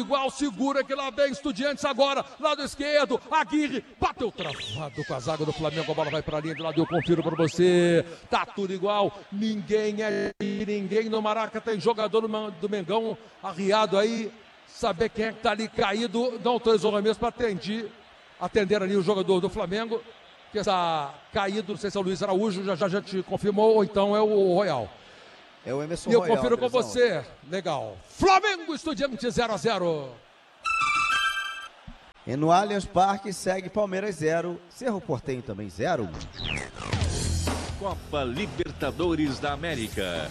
igual, segura que lá vem Estudiantes agora, lado esquerdo, Aguirre, bateu travado com a zaga do Flamengo, a bola vai pra linha de lado, eu confiro pra você, tá tudo igual, ninguém no Maraca, tem jogador do Mengão arriado aí, saber quem é que tá ali caído, não autorizou mesmo pra atender ali o jogador do Flamengo, que está caído, não sei se é o Luiz Araújo, já te confirmou, ou então é o Royal. É o Emerson Royal. E eu confiro com você. Legal. Flamengo Estudiantes 0-0. E no Allianz Parque segue Palmeiras 0, Cerro Porteño também 0. Copa Libertadores da América.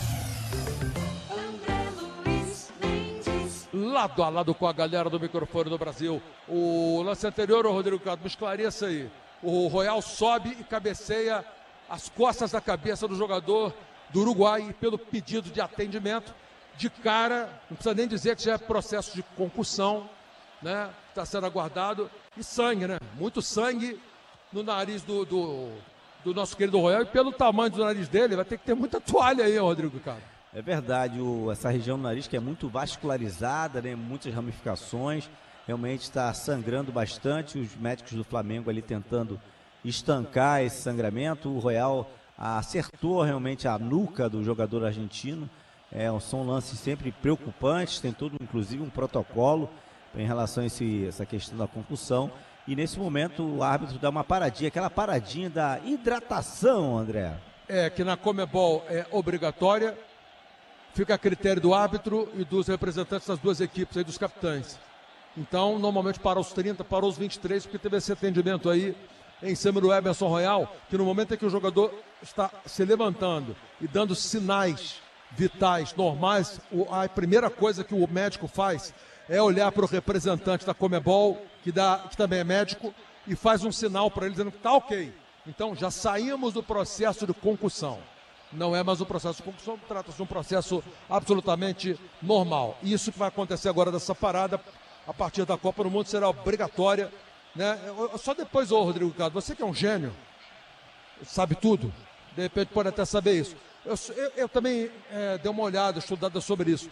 Lado a lado com a galera do microfone do Brasil. O lance anterior, o Rodrigo Carlos, me esclareça aí. O Royal sobe e cabeceia as costas da cabeça do jogador do Uruguai pelo pedido de atendimento. De cara, não precisa nem dizer que já é processo de concussão, né? Está sendo aguardado. E sangue, né? Muito sangue no nariz do nosso querido Royal. E pelo tamanho do nariz dele, vai ter que ter muita toalha aí, Rodrigo Carlos. É verdade, essa região do nariz que é muito vascularizada, né? Muitas ramificações. Realmente está sangrando bastante. Os médicos do Flamengo ali tentando estancar esse sangramento. O Royal acertou realmente a nuca do jogador argentino. São lances sempre preocupantes, tem todo inclusive um protocolo em relação a essa questão da concussão. E nesse momento o árbitro dá uma paradinha, aquela paradinha da hidratação, André. Que na Conmebol é obrigatória, fica a critério do árbitro e dos representantes das duas equipes aí, dos capitães. Então, normalmente para os 30, para os 23, porque teve esse atendimento aí em cima do Emerson Royal, que no momento em que o jogador está se levantando e dando sinais vitais, normais, a primeira coisa que o médico faz é olhar para o representante da Conmebol, que também é médico, e faz um sinal para ele dizendo que está ok. Então, já saímos do processo de concussão. Não é mais um processo de concussão, trata-se de um processo absolutamente normal. E isso que vai acontecer agora dessa parada, a partir da Copa do Mundo, será obrigatória, né? Só depois, Rodrigo Carlos, você que é um gênio, sabe tudo, de repente pode até saber isso. Eu também dei uma olhada, estudada sobre isso.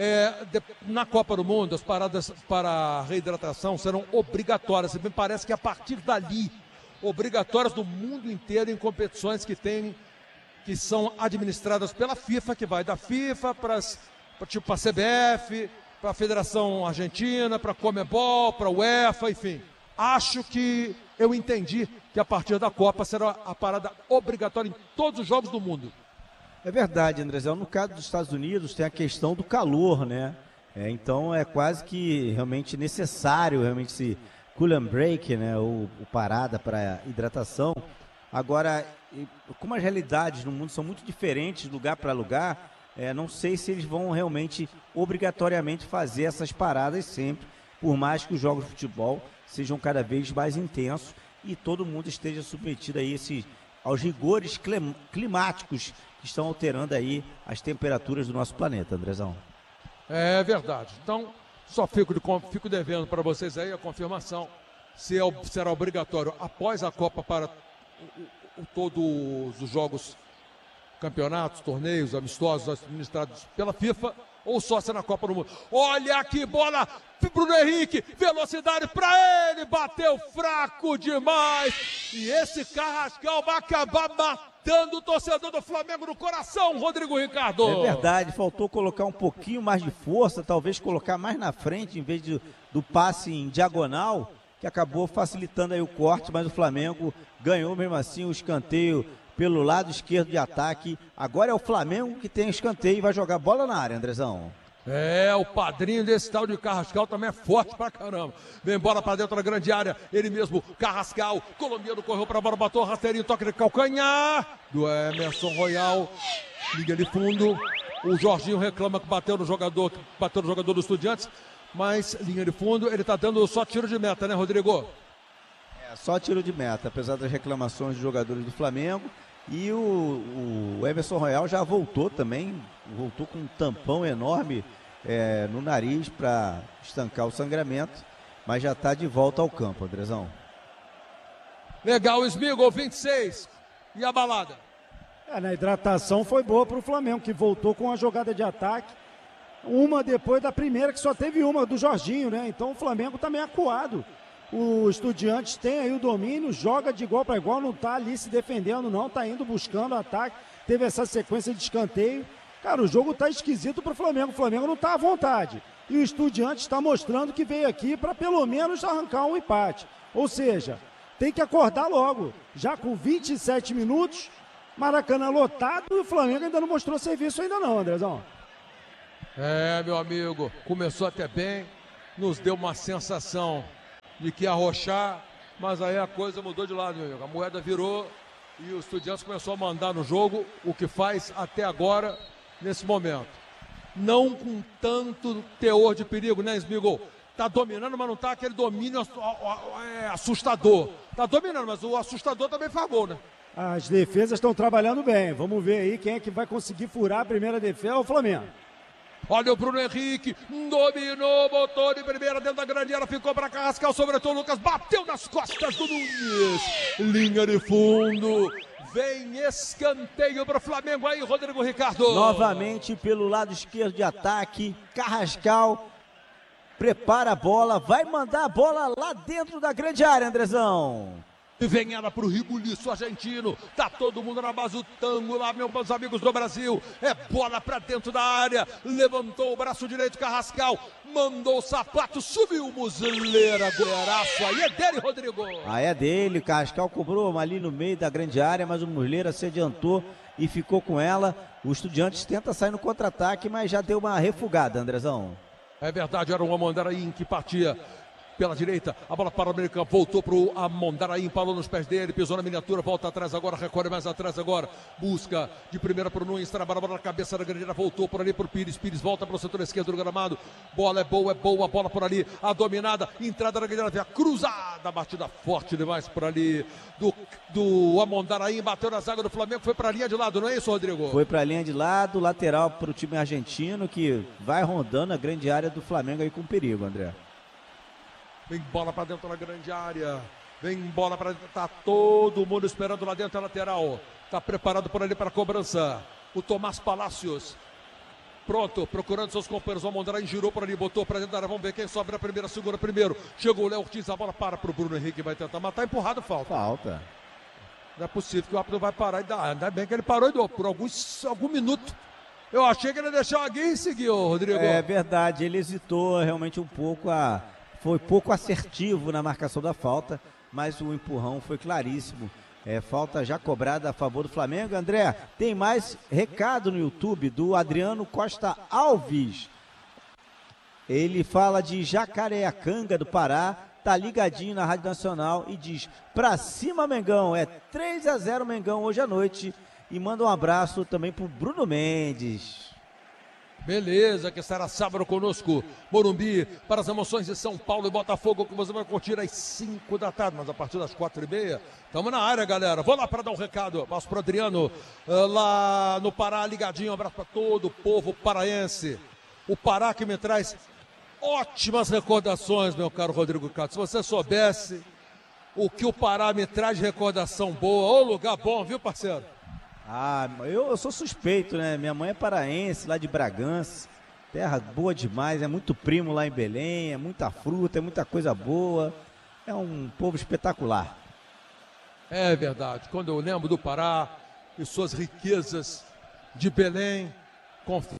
Na Copa do Mundo, as paradas para reidratação serão obrigatórias. Me parece que a partir dali, obrigatórias no mundo inteiro em competições que são administradas pela FIFA, que vai da FIFA para a CBF, para a Federação Argentina, para a Conmebol, para a UEFA, enfim. Acho que eu entendi que a partir da Copa será a parada obrigatória em todos os jogos do mundo. É verdade, Andrezão. No caso dos Estados Unidos tem a questão do calor, né? Então é quase que realmente necessário realmente esse cool and break, né? O parada para hidratação. Agora, como as realidades no mundo são muito diferentes de lugar para lugar, não sei se eles vão realmente obrigatoriamente fazer essas paradas sempre, por mais que os jogos de futebol sejam cada vez mais intensos e todo mundo esteja submetido aí aos rigores climáticos que estão alterando aí as temperaturas do nosso planeta, Andrezão. É verdade. Então, só fico devendo para vocês aí a confirmação se será obrigatório após a Copa para todos os jogos, campeonatos, torneios, amistosos administrados pela FIFA, ou só se na Copa do Mundo. Olha que bola, Bruno Henrique, velocidade para ele, bateu fraco demais, e esse Carrascal vai acabar matando o torcedor do Flamengo no coração, Rodrigo Ricardo. É verdade, faltou colocar um pouquinho mais de força, talvez colocar mais na frente, em vez do passe em diagonal, que acabou facilitando aí o corte, mas o Flamengo ganhou mesmo assim o escanteio pelo lado esquerdo de ataque. Agora é o Flamengo que tem escanteio e vai jogar bola na área, Andrezão. O padrinho desse tal de Carrascal também é forte pra caramba. Vem bola pra dentro da grande área. Ele mesmo, Carrascal, colombiano, correu pra bola, bateu rasteirinho, toque de calcanhar do Emerson Royal. Liga de fundo. O Jorginho reclama que bateu no jogador do Estudiantes. Mas, linha de fundo, ele tá dando só tiro de meta, né, Rodrigo? Só tiro de meta, apesar das reclamações dos jogadores do Flamengo. E o Emerson Royal já voltou também, voltou com um tampão enorme no nariz para estancar o sangramento, mas já está de volta ao campo, Andrezão. Legal, Smigol, 26. E a balada? Na hidratação foi boa para o Flamengo, que voltou com a jogada de ataque. uma depois da primeira, que só teve uma, do Jorginho, né? Então o Flamengo tá meio acuado. O Estudiantes tem aí o domínio, joga de igual para igual, não tá ali se defendendo não, tá indo buscando o ataque, teve essa sequência de escanteio. Cara, o jogo tá esquisito pro Flamengo, o Flamengo não tá à vontade. E o Estudiantes está mostrando que veio aqui para pelo menos arrancar um empate. Ou seja, tem que acordar logo. Já com 27 minutos, Maracanã lotado e o Flamengo ainda não mostrou serviço ainda não, Andrezão. Meu amigo, começou até bem, nos deu uma sensação de que ia arrochar, mas aí a coisa mudou de lado, meu amigo. A moeda virou e o Estudiantes começou a mandar no jogo, o que faz até agora, nesse momento. Não com tanto teor de perigo, né, Smigol? Tá dominando, mas não tá aquele domínio assustador. Tá dominando, mas o assustador também faz gol, né? As defesas estão trabalhando bem. Vamos ver aí quem é que vai conseguir furar a primeira defesa, é o Flamengo. Olha o Bruno Henrique, dominou, botou de primeira dentro da grande área, ficou para Carrascal, sobretudo Lucas, bateu nas costas do Nunes. Linha de fundo, vem escanteio para o Flamengo aí, Rodrigo Ricardo. Novamente pelo lado esquerdo de ataque, Carrascal prepara a bola, vai mandar a bola lá dentro da grande área, Andrezão. Vem ela pro Ribuliço argentino, tá todo mundo na base do tango lá, meus amigos do Brasil, é bola pra dentro da área, levantou o braço direito, Carrascal, mandou o sapato, subiu o Muslera, goleiraço, aí é dele, Rodrigo. Aí é dele, Carrascal cobrou ali no meio da grande área, mas o Muslera se adiantou e ficou com ela. O Estudiantes tenta sair no contra-ataque, mas já deu uma refugada, Andrezão. É verdade, era o Amandaraim que partia pela direita, a bola para o meio campo, voltou para o Amandaraim, parou nos pés dele, pisou na miniatura, volta atrás agora, recorre mais atrás agora, busca de primeira para o Nunes, trabalha a bola na cabeça da grande área, voltou por ali para o Pires, Pires volta para o setor esquerdo do gramado, bola é boa, bola por ali, a dominada, entrada na grande área, cruzada, batida forte demais por ali, do Amandaraim, bateu na zaga do Flamengo, foi para a linha de lado, não é isso, Rodrigo? Foi para a linha de lado, lateral para o time argentino, que vai rondando a grande área do Flamengo aí com perigo, André. Vem bola para dentro da grande área. Vem bola para dentro. Tá todo mundo esperando lá dentro a lateral. Tá preparado por ali para a cobrança. O Tomás Palácios. Pronto, procurando seus companheiros. O Amandaraim girou por ali, botou para dentro da área. Vamos ver quem sobra a primeira, segura primeiro. Chegou o Léo Ortiz, a bola para o Bruno Henrique, vai tentar matar. Empurrado, falta. Falta. Não é possível que o árbitro vai parar e dar. Ainda bem que ele parou e deu por algum minuto. Eu achei que ele ia deixar alguém e seguiu, Rodrigo. É verdade, ele hesitou realmente um pouco foi pouco assertivo na marcação da falta, mas o empurrão foi claríssimo. Falta já cobrada a favor do Flamengo. André, tem mais recado no YouTube do Adriano Costa Alves. Ele fala de Jacareacanga do Pará, tá ligadinho na Rádio Nacional e diz: pra cima, Mengão, é 3-0 Mengão hoje à noite. E manda um abraço também pro Bruno Mendes. Beleza, que estará sábado conosco, Morumbi, para as emoções de São Paulo e Botafogo, que você vai curtir às 5 da tarde, mas a partir das 4h30, estamos na área, galera. Vou lá para dar um recado, passo para o Adriano, lá no Pará, ligadinho, um abraço para todo o povo paraense. O Pará que me traz ótimas recordações, meu caro Rodrigo Cato. Se você soubesse o que o Pará me traz de recordação boa, ô lugar bom, viu, parceiro? Eu sou suspeito, né? Minha mãe é paraense, lá de Bragança. Terra boa demais, é muito primo lá em Belém, é muita fruta, é muita coisa boa. É um povo espetacular. É verdade. Quando eu lembro do Pará e suas riquezas de Belém, confesso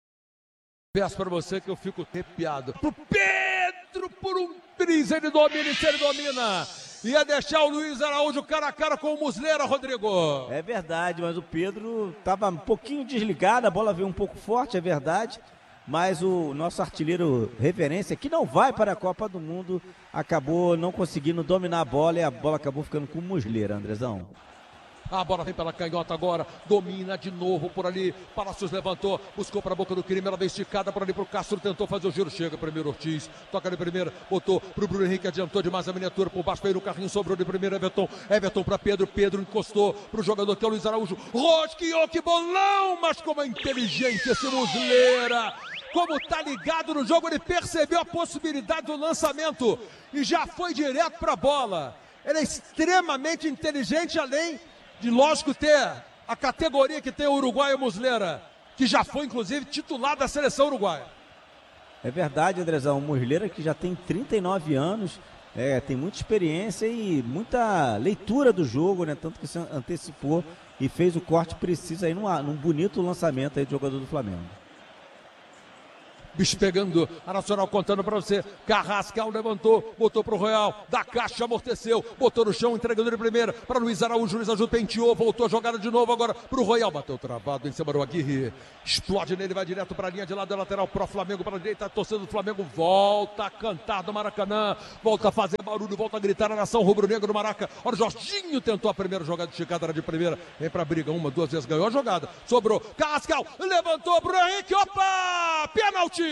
para você que eu fico arrepiado. Pro Pedro, por um triz, ele domina. Ia deixar o Luiz Araújo cara a cara com o Muslera, Rodrigo. É verdade, mas o Pedro estava um pouquinho desligado, a bola veio um pouco forte, é verdade. Mas o nosso artilheiro referência, que não vai para a Copa do Mundo, acabou não conseguindo dominar a bola e a bola acabou ficando com o Muslera, Andrezão. A bola vem pela canhota agora, domina de novo por ali, Palácios levantou, buscou para a boca do crime, ela veio esticada por ali pro Castro, tentou fazer o giro, chega primeiro Ortiz, toca de primeira, botou pro Bruno Henrique, adiantou demais a miniatura, por baixo veio no carrinho, sobrou de primeira, Everton para Pedro encostou pro jogador que é o Luiz Araújo, rosqueou, que bolão, mas como é inteligente esse Muslera, como tá ligado no jogo, ele percebeu a possibilidade do lançamento e já foi direto para a bola, ele é extremamente inteligente, além de, lógico, ter a categoria que tem o uruguaio Muslera. que já foi, inclusive, titular da seleção uruguaia. É verdade, Andrezão. O Muslera, que já tem 39 anos, tem muita experiência e muita leitura do jogo, né? Tanto que se antecipou e fez o corte preciso aí num bonito lançamento aí do jogador do Flamengo. Bicho pegando, a Nacional contando pra você. Carrascal levantou, botou pro Royal, da caixa, amorteceu, botou no chão, entregando de primeira para Luiz Araújo. Luiz Araújo penteou, voltou a jogada de novo agora pro Royal. Bateu travado em cima do Aguirre. Explode nele, vai direto pra linha de lado, lateral pro Flamengo, pra direita. A torcida do Flamengo volta a cantar do Maracanã, volta a fazer barulho, volta a gritar a nação rubro-negro do Maraca. Olha, o Jorginho tentou a primeira jogada esticada, era de primeira, vem pra briga, uma, duas vezes, ganhou a jogada. Sobrou, Carrascal, levantou pro Henrique, opa! Pênalti!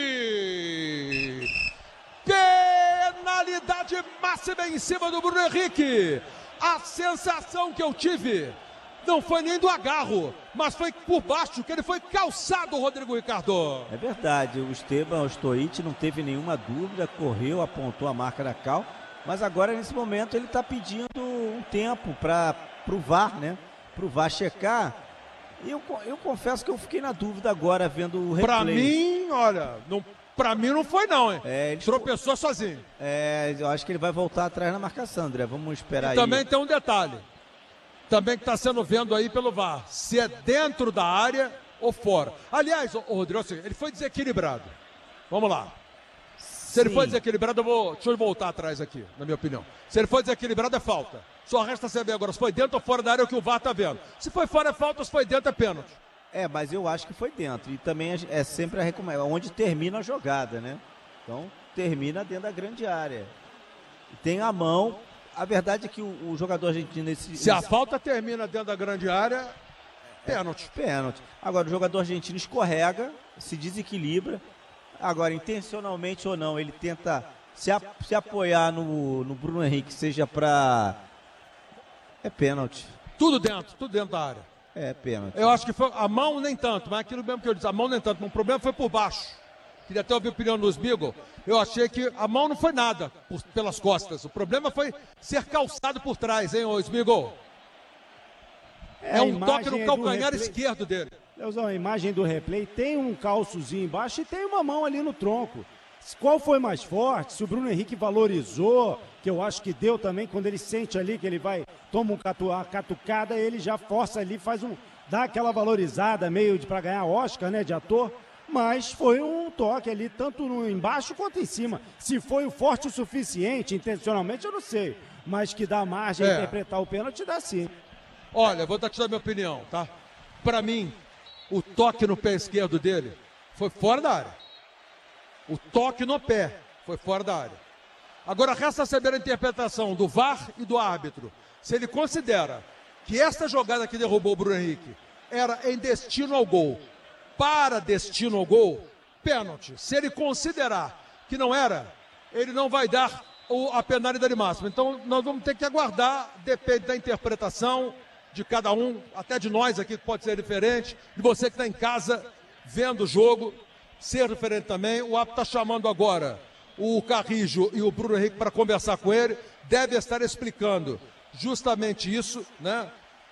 Penalidade máxima em cima do Bruno Henrique. A sensação que eu tive não foi nem do agarro, mas foi por baixo, que ele foi calçado, Rodrigo Ricardo. É verdade, o Esteban Stoic não teve nenhuma dúvida, correu, apontou a marca da Cal, mas agora nesse momento ele está pedindo um tempo para o VAR, né? Para o VAR checar. E eu confesso que eu fiquei na dúvida agora vendo o replay. Pra mim, olha, pra mim não foi não, hein? Ele tropeçou sozinho. Eu acho que ele vai voltar atrás na marcação, André. Vamos esperar aí. Também tem um detalhe. Também que está sendo vendo aí pelo VAR. Se é dentro da área ou fora. Aliás, Rodrigo, assim, ele foi desequilibrado. Vamos lá. Se ele foi desequilibrado, deixa eu voltar atrás aqui, na minha opinião. Se ele foi desequilibrado, é falta. Só resta saber agora se foi dentro ou fora da área, é o que o VAR está vendo. Se foi fora é falta, se foi dentro é pênalti. Mas eu acho que foi dentro. E também é sempre a recomendação, onde termina a jogada, né? Então, termina dentro da grande área. Tem a mão. A verdade é que o jogador argentino... Se a falta termina dentro da grande área, pênalti. Pênalti. Agora, o jogador argentino escorrega, se desequilibra. Agora, intencionalmente ou não, ele tenta se apoiar no Bruno Henrique, seja para... É pênalti. Tudo dentro da área. É pênalti. Eu acho que foi a mão nem tanto, mas aquilo mesmo que eu disse, a mão nem tanto. O problema foi por baixo. Queria até ouvir a opinião do Smigol. Eu achei que a mão não foi nada pelas costas. O problema foi ser calçado por trás, hein, ô Smigol? É um toque no calcanhar esquerdo dele. Leozão, a imagem do replay tem um calçozinho embaixo e tem uma mão ali no tronco. Qual foi mais forte? Se o Bruno Henrique valorizou, que eu acho que deu também, quando ele sente ali que ele toma uma catucada, ele já força ali, dá aquela valorizada meio para ganhar Oscar, né, de ator. Mas foi um toque ali, tanto embaixo quanto em cima. Se foi o forte o suficiente, intencionalmente, eu não sei. Mas que dá margem a interpretar o pênalti, dá sim. Olha, vou te dar a minha opinião, tá? Para mim, o toque no pé esquerdo dele foi fora da área. O toque no pé foi fora da área. Agora resta saber a interpretação do VAR e do árbitro. Se ele considera que esta jogada que derrubou o Bruno Henrique era em destino ao gol, para destino ao gol, pênalti. Se ele considerar que não era, ele não vai dar a penalidade máxima. Então nós vamos ter que aguardar, depende da interpretação de cada um, até de nós aqui que pode ser diferente, de você que está em casa vendo o jogo, ser diferente também. O árbitro está chamando agora o Carrijo e o Bruno Henrique para conversar com ele, deve estar explicando justamente isso, né?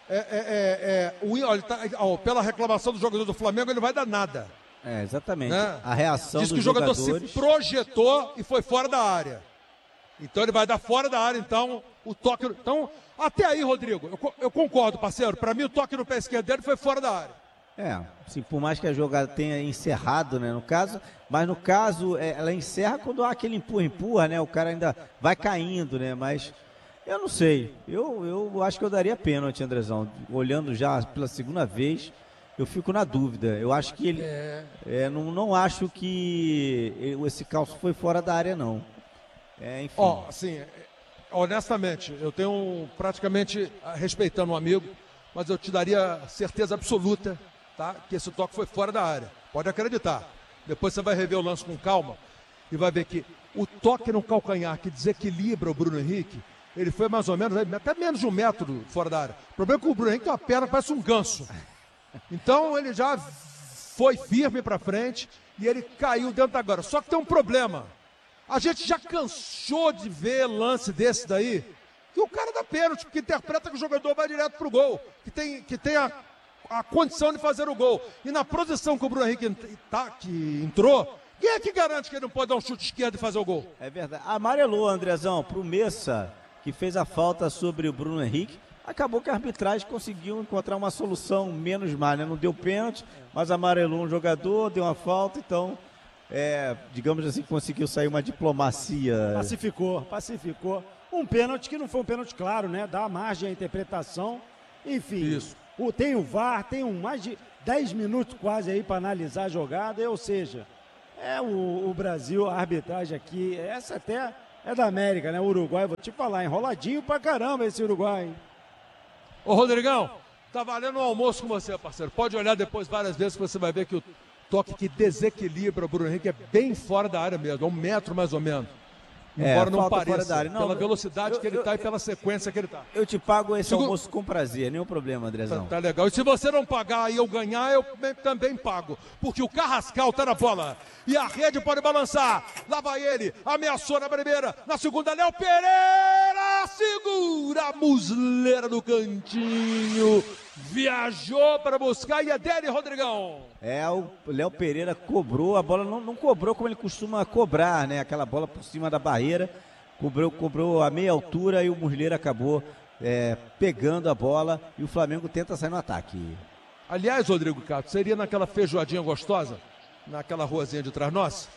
Pela reclamação do jogador do Flamengo, ele não vai dar nada. Exatamente. Né? A reação diz que dos o jogador jogadores... se projetou e foi fora da área. Então ele vai dar fora da área, então, o toque... Então, até aí, Rodrigo, eu concordo, parceiro. Para mim, o toque no pé esquerdo dele foi fora da área. Assim, por mais que a jogada tenha encerrado, né, mas no caso, ela encerra quando há aquele empurra, né, o cara ainda vai caindo, né, mas eu não sei, eu acho que eu daria pênalti, Andrezão, olhando já pela segunda vez, eu fico na dúvida, eu acho que ele, não acho que esse calço foi fora da área, não. Enfim. Assim, honestamente, eu tenho praticamente, respeitando um amigo, mas eu te daria certeza absoluta, tá, que esse toque foi fora da área. Pode acreditar. Depois você vai rever o lance com calma e vai ver que o toque no calcanhar que desequilibra o Bruno Henrique, ele foi mais ou menos, até menos de 1 metro fora da área. O problema é que o Bruno Henrique tem uma perna que parece um ganso. Então ele já foi firme para frente e ele caiu dentro da agora. Só que tem um problema. A gente já cansou de ver lance desse daí, que o cara dá pênalti, porque interpreta que o jogador vai direto pro gol, que tem a a condição de fazer o gol. E na posição que o Bruno Henrique que entrou, quem é que garante que ele não pode dar um chute esquerdo e fazer o gol? É verdade. Amarelou, Andrezão, pro Messa, que fez a falta sobre o Bruno Henrique. Acabou que a arbitragem conseguiu encontrar uma solução menos má, né? Não deu pênalti, mas amarelou um jogador, deu uma falta, então, digamos assim, conseguiu sair uma diplomacia. Pacificou. Um pênalti que não foi um pênalti claro, né? Dá margem à interpretação. Enfim, Isso. Tem o VAR, tem mais de 10 minutos quase aí para analisar a jogada, ou seja, o Brasil, a arbitragem aqui, essa até é da América, né? O Uruguai, vou te falar, enroladinho pra caramba esse Uruguai, hein? Ô, Rodrigão, tá valendo um almoço com você, parceiro. Pode olhar depois várias vezes que você vai ver que o toque que desequilibra o Bruno Henrique é bem fora da área mesmo, é 1 metro mais ou menos. Embora não pareça, fora da área. Não, pela velocidade que ele tá e pela sequência que ele tá. Eu te pago esse almoço com prazer, nenhum problema, Andrezão. Tá legal. E se você não pagar e eu ganhar, eu também pago. Porque o Carrascal tá na bola. E a rede pode balançar. Lá vai ele, ameaçou na primeira. Na segunda, Léo Pereira segura a musleira do cantinho. Viajou para buscar e é dele, Rodrigão. O Léo Pereira cobrou, a bola não cobrou como ele costuma cobrar, né? Aquela bola por cima da barreira, cobrou a meia altura e o Musleira acabou pegando a bola e o Flamengo tenta sair no ataque. Aliás, Rodrigo Cato, seria naquela feijoadinha gostosa, naquela ruazinha de trás nossa?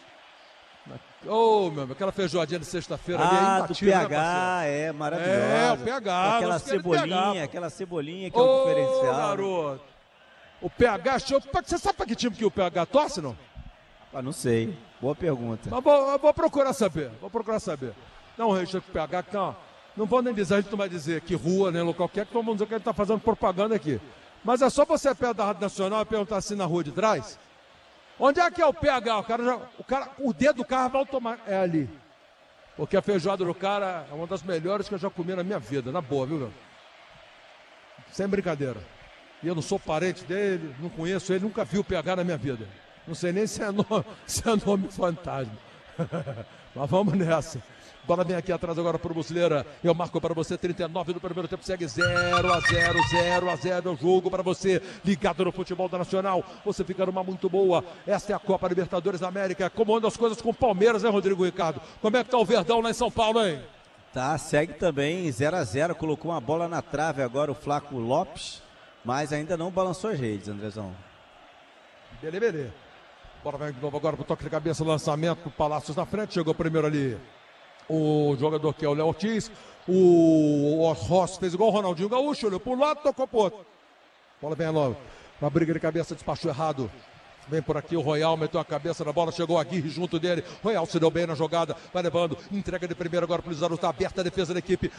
Meu amigo, aquela feijoadinha de sexta-feira ali é imbatível, do PH, né, maravilhosa. O PH. Aquela cebolinha que é o diferencial. Garoto. O PH, você sabe para que time que o PH torce, não? Não sei, boa pergunta. Mas eu vou procurar saber, Dá um registro com o PH, que não vou nem dizer, a gente não vai dizer que rua, nem local que é, que vamos dizer que ele está fazendo propaganda aqui. Mas é só você perto da Rádio Nacional e perguntar assim na rua de trás. Onde é que é o PH? O dedo do cara vai automático. É ali. Porque a feijoada do cara é uma das melhores que eu já comi na minha vida. Na boa, viu, meu? Sem brincadeira. E eu não sou parente dele, não conheço ele, nunca vi o PH na minha vida. Não sei nem se é nome fantasma. Mas vamos nessa. Bola vem aqui atrás agora para o Musleira. Eu marco para você, 39 do primeiro tempo, segue 0-0 o jogo para você, ligado no futebol da Nacional. Você fica numa muito boa. Esta é a Copa Libertadores da América. Como andam as coisas com o Palmeiras, hein, Rodrigo Ricardo? Como é que tá o Verdão lá em São Paulo, hein? Tá, segue também 0-0, colocou uma bola na trave agora o Flaco Lopes, mas ainda não balançou as redes, Andrezão. Beleza. Bora vem de novo agora pro toque de cabeça, lançamento pro Palácios na frente, chegou primeiro ali o jogador que é o Léo Ortiz, o Ross fez igual o Ronaldinho Gaúcho, olhou para um lado, tocou pro outro. Bola vem logo, uma briga de cabeça, despachou errado. Vem por aqui o Royal, meteu a cabeça na bola, chegou a Aguirre junto dele. Royal se deu bem na jogada, vai levando, entrega de primeiro agora pro Lizardo. Tá aberta a defesa da equipe,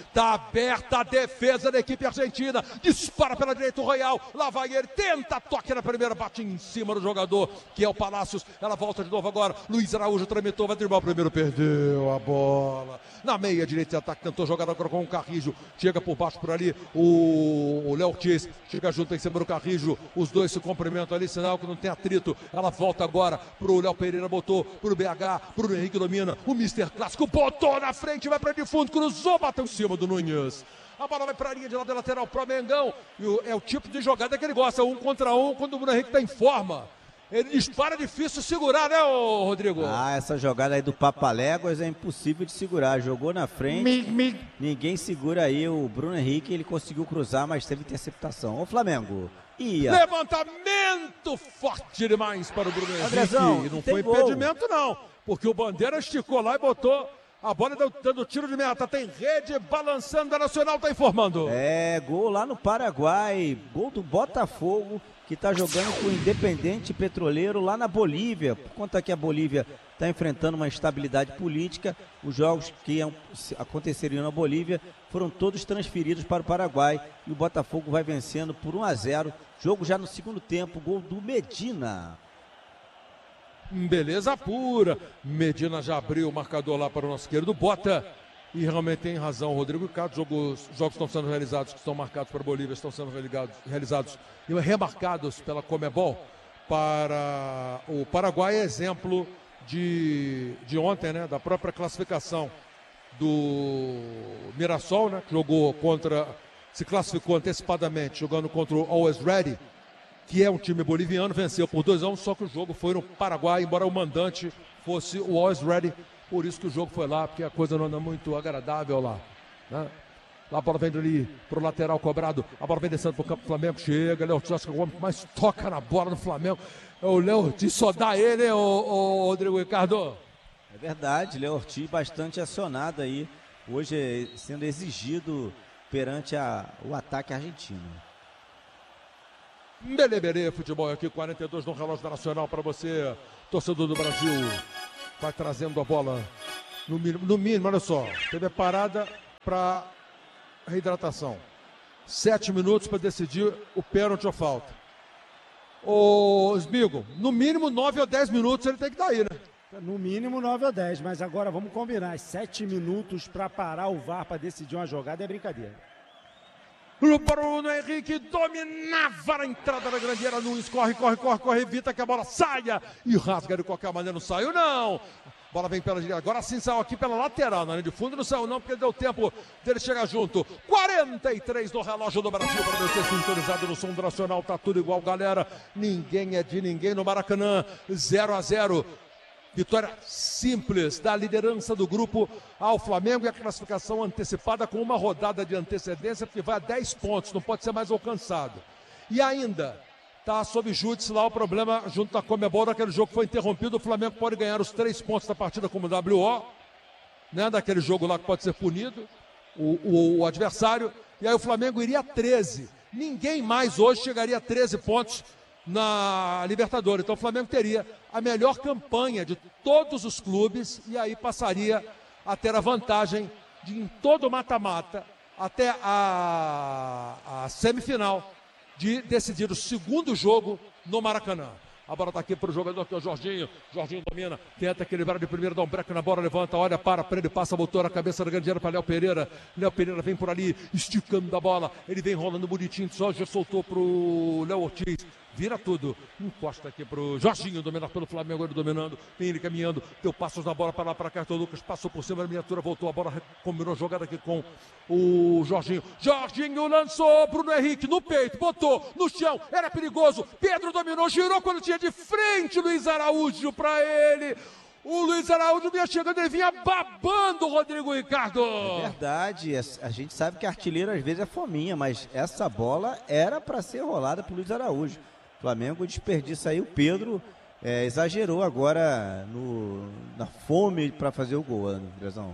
argentina. Dispara pela direita o Royal, lá vai ele, tenta toque na primeira, bate em cima do jogador, que é o Palácios. Ela volta de novo agora, Luiz Araújo tramitou, vai driblar o primeiro, perdeu a bola. Na meia direita de ataque, tentou jogar agora com o Carrijo, chega por baixo por ali, o Léo Ortiz, chega junto em cima do Carrijo, os dois se cumprimentam ali, sinal que não tem atrito. Ela volta agora pro Léo Pereira, botou pro BH, Bruno Henrique domina, o Mister Clássico botou na frente, vai pra de fundo, cruzou, bateu em cima do Nunes. A bola vai pra linha de lado lateral pro Mengão, é o tipo de jogada que ele gosta, 1 contra 1, quando o Bruno Henrique tá em forma. Ele dispara, difícil segurar, né, Rodrigo? Essa jogada aí do Papaléguas é impossível de segurar. Jogou na frente, ninguém segura aí. O Bruno Henrique, ele conseguiu cruzar, mas teve interceptação. O Flamengo ia. Levantamento forte demais para o Bruno Henrique. Andrezão, não foi impedimento, não, porque o Bandeira esticou lá e botou a bola dando tiro de meta. Tem rede balançando, a Nacional tá informando. Gol lá no Paraguai, gol do Botafogo, que está jogando com o Independente Petroleiro lá na Bolívia. Por conta que a Bolívia está enfrentando uma instabilidade política, os jogos que aconteceriam na Bolívia foram todos transferidos para o Paraguai e o Botafogo vai vencendo por 1-0. Jogo já no segundo tempo, gol do Medina. Beleza pura. Medina já abriu o marcador lá para o nosso querido Bota. E realmente tem razão, Rodrigo Ricardo. Jogos estão sendo realizados, que estão marcados para a Bolívia, estão sendo realizados e remarcados pela Conmebol para o Paraguai. Exemplo de ontem, né, da própria classificação do Mirassol, né, que se classificou antecipadamente, jogando contra o Always Ready. que é um time boliviano, venceu por 2-1, só que o jogo foi no Paraguai, embora o mandante fosse o Always Ready, por isso que o jogo foi lá, porque a coisa não anda muito agradável lá, né? Lá a bola vem ali pro lateral cobrado, a bola vem descendo pro campo do Flamengo, chega, Léo Ortiz, que é o homem que mais toca na bola do Flamengo, é o Léo Ortiz, só dá ele, hein, o Rodrigo Ricardo? É verdade, Léo Ortiz bastante acionado aí, hoje sendo exigido perante o ataque argentino. Beleberê, futebol aqui, 42 no relógio da Nacional para você, torcedor do Brasil, vai trazendo a bola no mínimo, olha só, teve a parada para reidratação, 7 minutos para decidir o pênalti ou falta. Ô Smigo, no mínimo 9 ou 10 minutos ele tem que dar aí, né? No mínimo 9 ou 10, mas agora vamos combinar, 7 minutos para parar o VAR para decidir uma jogada é brincadeira. O Bruno Henrique dominava a entrada da grande área. Nunes corre, evita que a bola saia e rasga de qualquer maneira. Não saiu, não. Bola vem pela direita. Agora sim saiu aqui pela lateral. Na linha de fundo não saiu, não, porque deu tempo dele chegar junto. 43 no relógio do Brasil. Para você sintonizado no som do Nacional. Tá tudo igual, galera. Ninguém é de ninguém no Maracanã. 0-0. Vitória simples da liderança do grupo ao Flamengo e a classificação antecipada com uma rodada de antecedência que vai a 10 pontos, não pode ser mais alcançado. E ainda está sob júdice lá o problema junto à Conmebol, daquele jogo que foi interrompido, o Flamengo pode ganhar os 3 pontos da partida como WO, né, daquele jogo lá que pode ser punido, o adversário, e aí o Flamengo iria a 13. Ninguém mais hoje chegaria a 13 pontos na Libertadores. Então o Flamengo teria a melhor campanha de todos os clubes e aí passaria a ter a vantagem de, em todo o mata-mata, até a semifinal, de decidir o segundo jogo no Maracanã. A bola está aqui para o jogador que é o Jorginho. Jorginho domina, tenta equilibrar de primeiro, dá um break na bola, levanta, olha, para ele, passa, voltou na cabeça da grande área para Léo Pereira. Léo Pereira vem por ali, esticando da bola. Ele vem rolando bonitinho, só já soltou para o Léo Ortiz. Vira tudo, encosta aqui pro Jorginho, dominado pelo Flamengo, ele dominando, vem ele caminhando, deu passos na bola para lá, para cá, o Lucas passou por cima da miniatura, voltou a bola, combinou a jogada aqui com o Jorginho. Jorginho lançou, Bruno Henrique no peito, botou no chão, era perigoso, Pedro dominou, girou quando tinha de frente Luiz Araújo para ele. O Luiz Araújo vinha chegando, ele vinha babando o Rodrigo Ricardo. É verdade, a gente sabe que artilheiro às vezes é fominha, mas essa bola era para ser rolada pro Luiz Araújo. Flamengo desperdiça aí, o Pedro exagerou agora na fome para fazer o gol, Andrezão.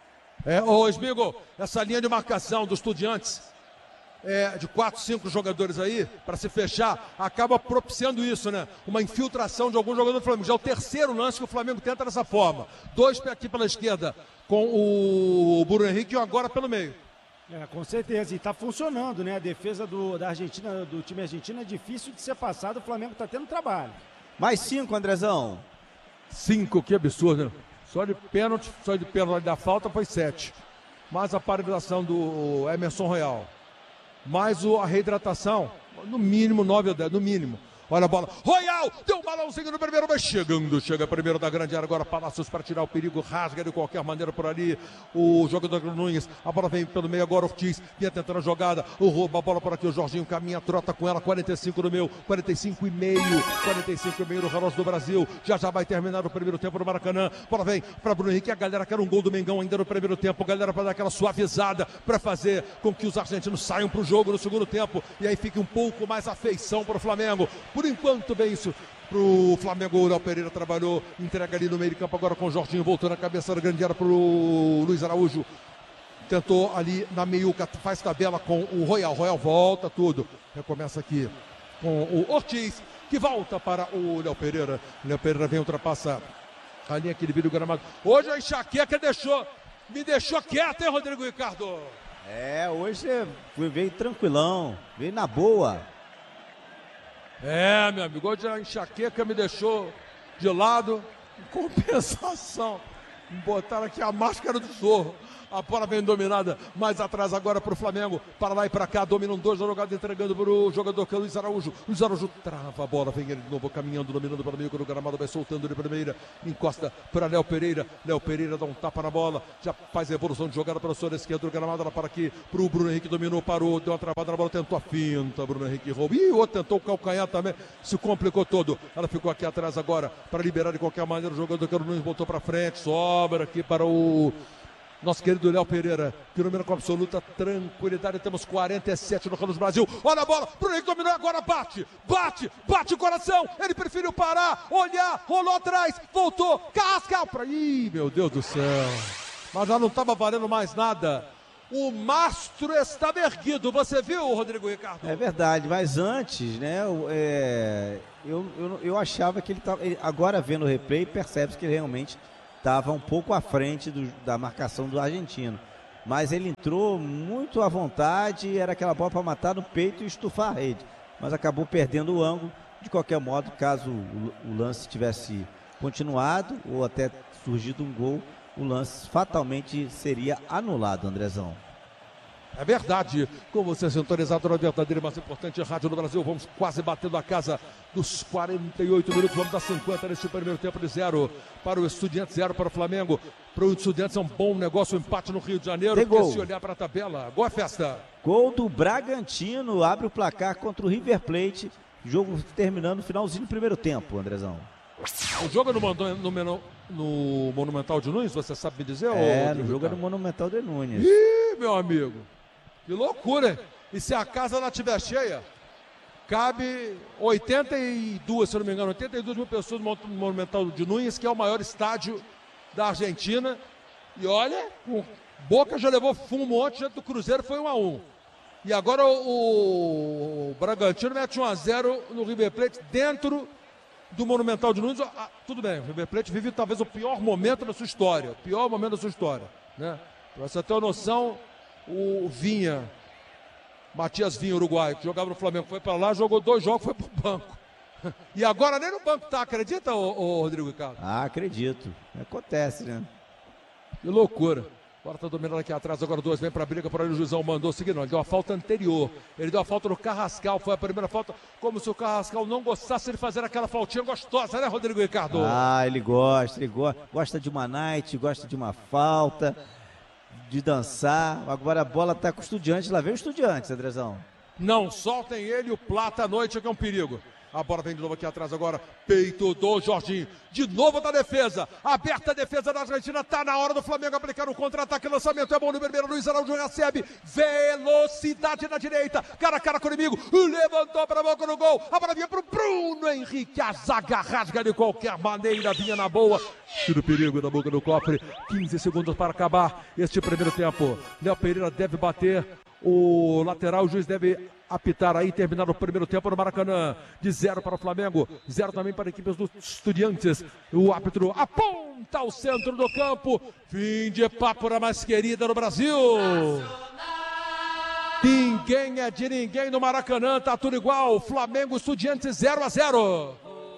Ô Smigo, essa linha de marcação dos Estudiantes, de 4, 5 jogadores aí, para se fechar, acaba propiciando isso, né? Uma infiltração de algum jogador do Flamengo. Já é o terceiro lance que o Flamengo tenta dessa forma. 2 aqui pela esquerda com o Bruno Henrique e agora pelo meio. Com certeza, e está funcionando, né? A defesa da Argentina, do time argentino é difícil de ser passado, o Flamengo está tendo trabalho. Mais 5, Andrezão. 5, que absurdo, né? Só de pênalti da falta foi 7. Mais a paralisação do Emerson Royal. Mais a reidratação, no mínimo 9 ou 10, no mínimo. Olha a bola, Royal, deu um balãozinho no primeiro, mas chega primeiro da grande área, agora Palácios para tirar o perigo, rasga de qualquer maneira por ali, o jogador Nunes, a bola vem pelo meio agora, Ortiz, vinha tentando a jogada, rouba a bola por aqui, o Jorginho caminha, trota com ela, 45 no meu, 45 e meio no relógio do Brasil, já vai terminar o primeiro tempo no Maracanã, bola vem para Bruno Henrique, a galera quer um gol do Mengão ainda no primeiro tempo, a galera para dar aquela suavizada, para fazer com que os argentinos saiam para o jogo no segundo tempo, e aí fique um pouco mais afeição para o Flamengo. Por enquanto, bem isso pro Flamengo. O Léo Pereira trabalhou, entrega ali no meio de campo agora com o Jorginho, voltou na cabeça da grande área pro Luiz Araújo. Tentou ali na meiuca, faz tabela com o Royal. Royal volta tudo. Recomeça aqui com o Ortiz, que volta para o Léo Pereira. Léo Pereira vem ultrapassar a linha aqui de vídeo gramado. Hoje a enxaqueca me deixou quieto, hein, Rodrigo Ricardo? Hoje veio tranquilão, veio na boa. Meu amigo, hoje a enxaqueca me deixou de lado. Em compensação, me botaram aqui a máscara do zorro. A bola vem dominada mais atrás agora para o Flamengo. Para lá e para cá, dominam 2 da jogada, entregando para o jogador que é o Luiz Araújo. Luiz Araújo trava a bola, vem ele de novo caminhando, dominando para o meio do gramado, vai soltando de primeira, encosta para Léo Pereira. Léo Pereira dá um tapa na bola, já faz a evolução de jogada para o setor esquerdo do gramado, lá para aqui, para o Bruno Henrique, dominou, parou, deu uma travada na bola, tentou a finta, Bruno Henrique roubou. E o outro tentou o calcanhar também, se complicou todo. Ela ficou aqui atrás agora para liberar de qualquer maneira o jogador que o Nunes voltou para frente, sobra aqui para o nosso querido Léo Pereira, que domina com absoluta tranquilidade. Temos 47 no Carlos Brasil. Olha a bola, Bruno Henrique dominou agora, bate o coração. Ele preferiu parar, olhar, rolou atrás, voltou, Carrascal para... Ih, meu Deus do céu. Mas já não estava valendo mais nada. O mastro estava erguido, você viu, Rodrigo Ricardo? É verdade, mas antes, né, eu achava que ele estava... Agora vendo o replay, percebe-se que ele realmente estava um pouco à frente da marcação do argentino. Mas ele entrou muito à vontade, era aquela bola para matar no peito e estufar a rede. Mas acabou perdendo o ângulo. De qualquer modo, caso o lance tivesse continuado ou até surgido um gol, o lance fatalmente seria anulado, Andrezão. É verdade, com você sintonizado na verdadeira e mais importante rádio do Brasil, vamos quase batendo a casa dos 48 minutos, vamos dar 50 neste primeiro tempo de 0 para o Estudiantes, 0 para o Flamengo. Para o Estudiantes é um bom negócio, um empate no Rio de Janeiro, porque se olhar para a tabela, boa festa. Gol do Bragantino, abre o placar contra o River Plate, jogo terminando no finalzinho do primeiro tempo, Andrezão. O jogo no Monumental de Nunes, você sabe me dizer? O jogo é no Monumental de Nunes. Ih, meu amigo, que loucura, hein? E se a casa não estiver cheia, cabe 82, se não me engano, 82 mil pessoas no Monumental de Nunes, que é o maior estádio da Argentina. E olha, o Boca já levou fumo ontem, diante do Cruzeiro foi 1-1. E agora o Bragantino mete 1-0 no River Plate dentro do Monumental de Nunes. Tudo bem, o River Plate vive talvez o pior momento da sua história, né? Para você ter uma noção, o Vinha, Matias Vinha, uruguaio, que jogava no Flamengo, foi para lá, jogou 2 jogos, foi pro banco. E agora nem no banco tá, acredita, ô Rodrigo Ricardo? Acredito, acontece, né? Que loucura. Agora tá dominando aqui atrás, agora 2, vem pra briga, por ali o Juizão mandou seguir, não, ele deu a falta anterior, ele deu a falta no Carrascal, foi a primeira falta, como se o Carrascal não gostasse de fazer aquela faltinha gostosa, né, Rodrigo Ricardo? Ele gosta de uma night, gosta de uma falta, de dançar. Agora a bola tá com o Estudiantes, lá vem o Estudiantes, Andrezão. Não soltem ele, o Plata à noite, que é um perigo. A bola vem de novo aqui atrás agora, peito do Jorginho, de novo da defesa, aberta a defesa da Argentina, tá na hora do Flamengo aplicar o contra-ataque, lançamento é bom no primeiro, Luiz Araújo recebe, velocidade na direita, cara a cara com o inimigo, levantou para a boca no gol, a bola vinha pro Bruno Henrique, a zaga rasga de qualquer maneira, vinha na boa, tira o perigo da boca do cofre, 15 segundos para acabar este primeiro tempo. Léo Pereira deve bater o lateral, o juiz deve apitar aí, terminar o primeiro tempo no Maracanã, de 0 para o Flamengo, 0 também para a equipe dos Estudiantes. O árbitro aponta ao centro do campo, fim de papo na mais querida no Brasil. Ninguém é de ninguém no Maracanã, tá tudo igual, Flamengo Estudiantes 0-0.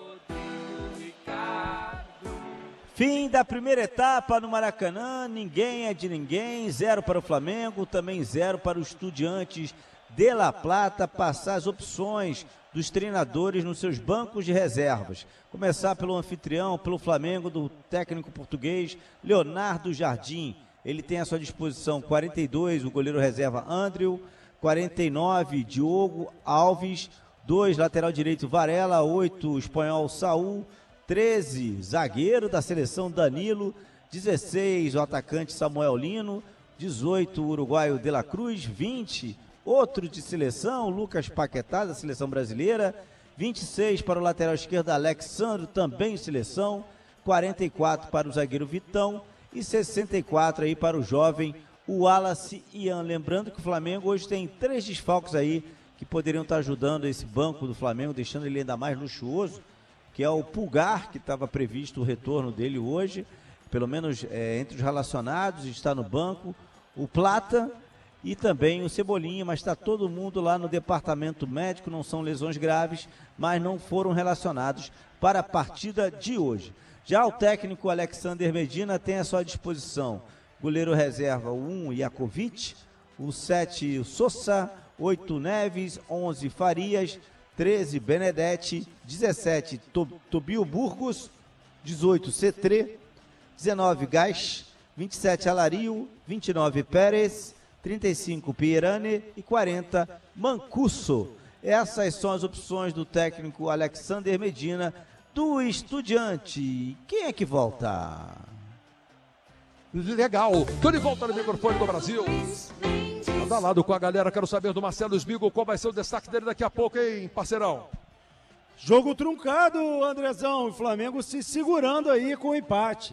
Fim da primeira etapa no Maracanã, ninguém é de ninguém, 0 para o Flamengo, também 0 para os Estudiantes de La Plata. Passar as opções dos treinadores nos seus bancos de reservas. Começar pelo anfitrião, pelo Flamengo, do técnico português Leonardo Jardim. Ele tem à sua disposição 42, o goleiro reserva Andrew, 49, Diogo Alves, 2, lateral direito Varela, 8, espanhol Saul, 13, zagueiro da seleção Danilo, 16, o atacante Samuel Lino, 18, o uruguaio De La Cruz, 20, outro de seleção, Lucas Paquetá, da seleção brasileira, 26 para o lateral esquerdo Alexandre, também seleção, 44 para o zagueiro Vitão e 64 aí para o jovem Wallace Ian. Lembrando que o Flamengo hoje tem 3 desfalques aí que poderiam estar ajudando esse banco do Flamengo, deixando ele ainda mais luxuoso, que é o Pulgar, que estava previsto o retorno dele hoje, pelo menos entre os relacionados, está no banco, o Plata e também o Cebolinha, mas está todo mundo lá no departamento médico, não são lesões graves, mas não foram relacionados para a partida de hoje. Já o técnico Alexander Medina tem à sua disposição Goleiro reserva, o 1, Iakovic. O 7, o Sousa. 8, Neves. 11, Farias. 13, Benedetti. 17, Tobio Burgos. 18, Cetré. 19, Gás. 27, Alario. 29, Pérez. 35, Pierani. E 40, Mancuso. Essas são as opções do técnico Alexander Medina, do Estudiante. Quem é que volta? Legal. Tô de volta no microfone do Brasil. Tá lado com a galera. Quero saber do Marcelo Smigo qual vai ser o destaque dele daqui a pouco, hein, parceirão? Jogo truncado, Andrezão. O Flamengo se segurando aí com o empate.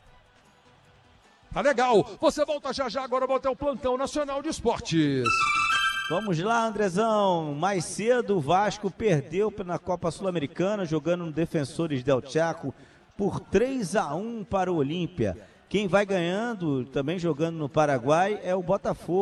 Tá legal. Você volta já já. Agora vou ter o Plantão Nacional de Esportes. Vamos lá, Andrezão. Mais cedo o Vasco perdeu na Copa Sul-Americana, jogando no Defensores del Chaco por 3-1 para o Olímpia. Quem vai ganhando, também jogando no Paraguai, é o Botafogo.